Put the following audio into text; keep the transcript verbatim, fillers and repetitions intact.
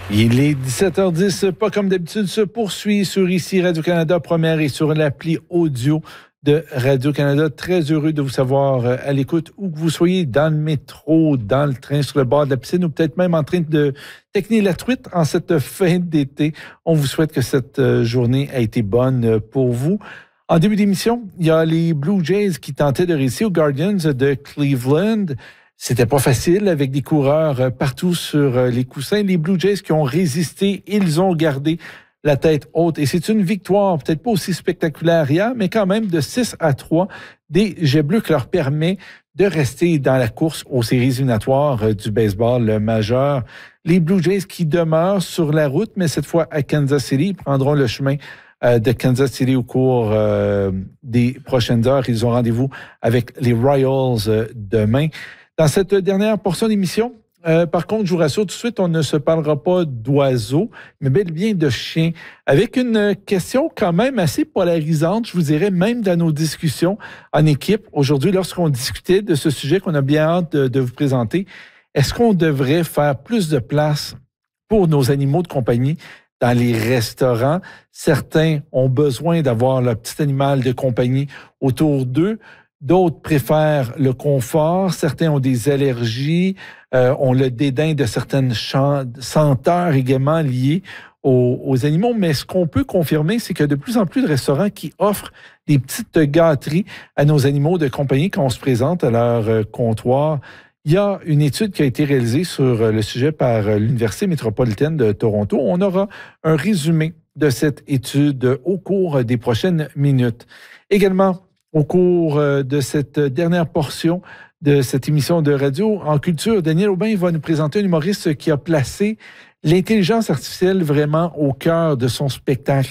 Il est dix-sept heures dix, pas comme d'habitude, se poursuit sur ici Radio-Canada Première et sur l'appli audio de Radio-Canada. Très heureux de vous savoir à l'écoute, où que vous soyez, dans le métro, dans le train, sur le bord de la piscine ou peut-être même en train de techner la truite en cette fin d'été. On vous souhaite que cette journée a été bonne pour vous. En début d'émission, il y a les Blue Jays qui tentaient de réussir aux Guardians de Cleveland. C'était pas facile avec des coureurs partout sur les coussins. Les Blue Jays qui ont résisté, ils ont gardé la tête haute. Et c'est une victoire, peut-être pas aussi spectaculaire hier, mais quand même de six à trois des Jets bleus qui leur permet de rester dans la course aux séries éliminatoires du baseball majeur. Les Blue Jays qui demeurent sur la route, mais cette fois à Kansas City, prendront le chemin de Kansas City au cours euh, des prochaines heures. Ils ont rendez-vous avec les Royals euh, demain. Dans cette dernière portion d'émission, euh, par contre, je vous rassure tout de suite, on ne se parlera pas d'oiseaux, mais bel et bien de chiens, avec une question quand même assez polarisante, je vous dirais, même dans nos discussions en équipe. Aujourd'hui, lorsqu'on discutait de ce sujet qu'on a bien hâte de, de vous présenter, est-ce qu'on devrait faire plus de place pour nos animaux de compagnie dans les restaurants? Certains ont besoin d'avoir leur petit animal de compagnie autour d'eux. D'autres préfèrent le confort. Certains ont des allergies, euh, ont le dédain de certaines chan- senteurs également liées aux, aux animaux. Mais ce qu'on peut confirmer, c'est qu'il y a de plus en plus de restaurants qui offrent des petites gâteries à nos animaux de compagnie quand on se présente à leur euh, comptoir. Il y a une étude qui a été réalisée sur le sujet par l'Université métropolitaine de Toronto. On aura un résumé de cette étude au cours des prochaines minutes. Également, au cours de cette dernière portion de cette émission de radio en culture, Daniel Aubin va nous présenter un humoriste qui a placé l'intelligence artificielle vraiment au cœur de son spectacle.